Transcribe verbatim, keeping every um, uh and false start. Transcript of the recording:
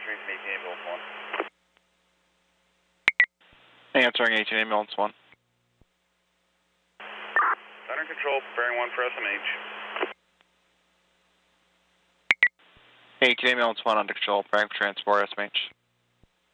Street, eighteen ambulance one. Answering eighteen ambulance one. Under control, preparing one for S M H. eighteen ambulance one under control, preparing for transport S M H.